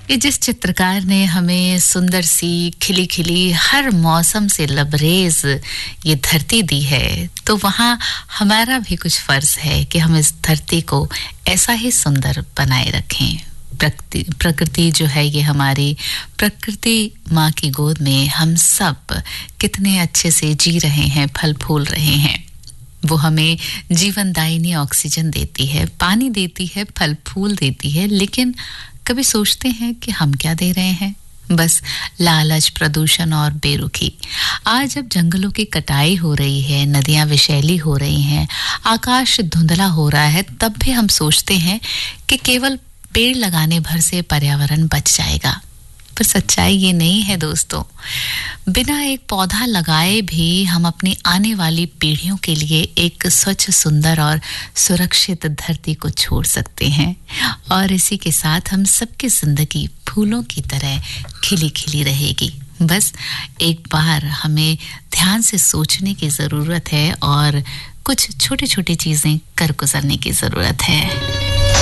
ये जिस चित्रकार ने हमें सुंदर सी खिली खिली हर मौसम से लबरेज ये धरती दी है, तो वहाँ हमारा भी कुछ फर्ज है कि हम इस धरती को ऐसा ही सुंदर बनाए रखें। प्रकृति जो है ये हमारी प्रकृति माँ की गोद में हम सब कितने अच्छे से जी रहे हैं, फल फूल रहे हैं। वो हमें जीवनदायिनी ऑक्सीजन देती है, पानी देती है, फल फूल देती है, लेकिन कभी सोचते हैं कि हम क्या दे रहे हैं? बस लालच, प्रदूषण और बेरुखी। आज जब जंगलों की कटाई हो रही है, नदियां विषैली हो रही हैं, आकाश धुंधला हो रहा है, तब भी हम सोचते हैं कि केवल पेड़ लगाने भर से पर्यावरण बच जाएगा। पर सच्चाई ये नहीं है दोस्तों। बिना एक पौधा लगाए भी हम अपनी आने वाली पीढ़ियों के लिए एक स्वच्छ, सुंदर और सुरक्षित धरती को छोड़ सकते हैं, और इसी के साथ हम सबकी जिंदगी फूलों की तरह खिली खिली रहेगी। बस एक बार हमें ध्यान से सोचने की ज़रूरत है और कुछ छोटी छोटी चीज़ें कर गुजरने की ज़रूरत है।